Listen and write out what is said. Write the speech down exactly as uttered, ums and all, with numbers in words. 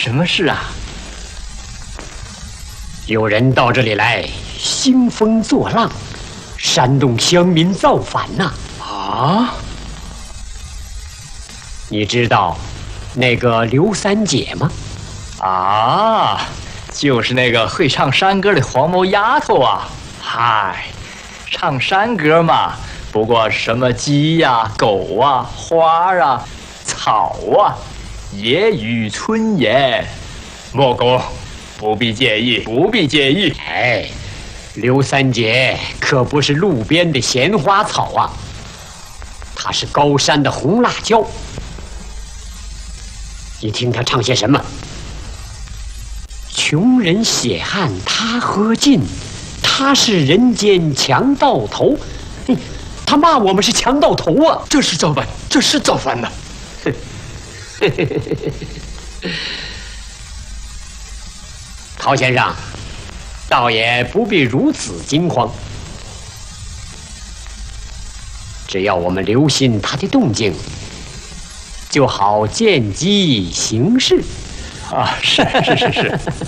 什么事啊？ 有人到这里来兴风作浪，煽动乡民造反呐！ 啊？ 你知道那个刘三姐吗？ 啊，就是那个会唱山歌的黄毛丫头啊！嗨，唱山歌嘛，不过什么鸡呀、狗啊、花啊、草啊，野语村言。莫公，不必介意，不必介意。 哎，刘三姐可不是路边的闲花草啊，她是高山的红辣椒。你听她唱些什么？穷人血汗他喝尽，他是人间强盗头。哼，他骂我们是强盗头啊！ 这是造反，这是造反呐！ 陶先生，倒也不必如此惊慌。只要我们留心他的动静，就好见机行事。 啊，是是是是。